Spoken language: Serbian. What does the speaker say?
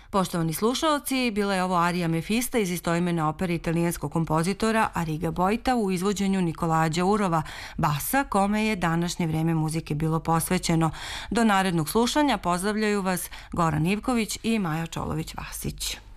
Poštovani slušaoci, bila je ovo arija Mefista iz istoimene opere italijanskog kompozitora Arrigo Boita u izvođenju Nikolaja Đaurova, basa, kome je današnje vreme muzike bilo posvećeno. Do narednog slušanja pozdravljaju vas Goran Ivković i Maja Čolović-Vasić.